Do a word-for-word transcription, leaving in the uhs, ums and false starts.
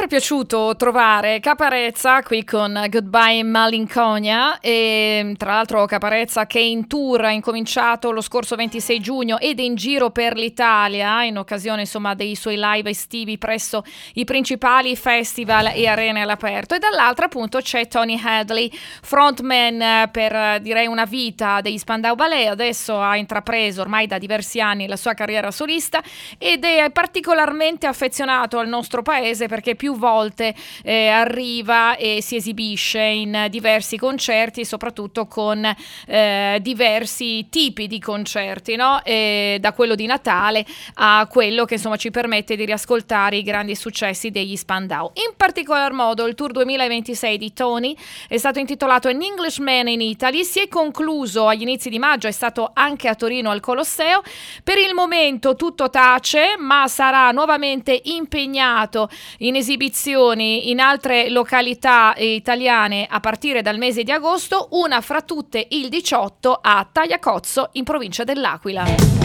sempre piaciuto trovare Caparezza qui con Goodbye Malinconia, e tra l'altro Caparezza che in tour ha incominciato lo scorso ventisei giugno ed è in giro per l'Italia in occasione insomma dei suoi live estivi presso i principali festival e arene all'aperto, e dall'altra appunto c'è Tony Hadley, frontman per direi una vita degli Spandau Ballet. Adesso ha intrapreso ormai da diversi anni la sua carriera solista ed è particolarmente affezionato al nostro paese perché più volte eh, arriva e si esibisce in diversi concerti, soprattutto con eh, diversi tipi di concerti, no? E da quello di Natale a quello che insomma ci permette di riascoltare i grandi successi degli Spandau. In particolar modo il tour duemilaventisei di Tony è stato intitolato An Englishman in Italy, si è concluso agli inizi di maggio, è stato anche a Torino al Colosseo. Per il momento tutto tace, ma sarà nuovamente impegnato in esibizioni in altre località italiane a partire dal mese di agosto, una fra tutte il diciotto a Tagliacozzo in provincia dell'Aquila.